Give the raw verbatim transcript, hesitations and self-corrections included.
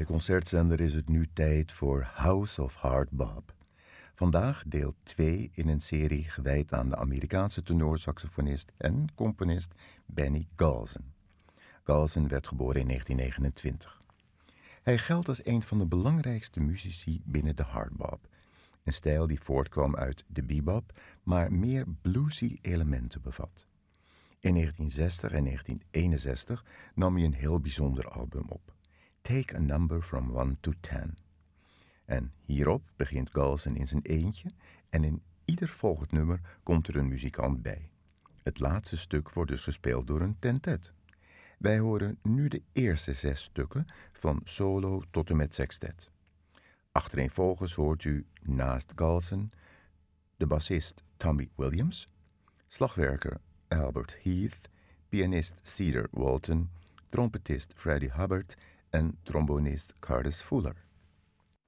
de Concertzender is het nu tijd voor House of Hard Bop. Vandaag deel twee in een serie gewijd aan de Amerikaanse tenorsaxofonist en componist Benny Golson. Golson werd geboren in negentien negenentwintig. Hij geldt als een van de belangrijkste muzici binnen de hardbop, een stijl die voortkwam uit de bebop, maar meer bluesy elementen bevat. In negentien zestig en negentien eenenzestig nam hij een heel bijzonder album op, Take a Number from one to ten. En hierop begint Golson in zijn eentje en in ieder volgend nummer komt er een muzikant bij. Het laatste stuk wordt dus gespeeld door een tentet. Wij horen nu de eerste zes stukken van solo tot en met sextet. Achtereenvolgens hoort u naast Golson de bassist Tommy Williams, slagwerker Albert Heath, pianist Cedar Walton, trompetist Freddie Hubbard en trombonist Curtis Fuller.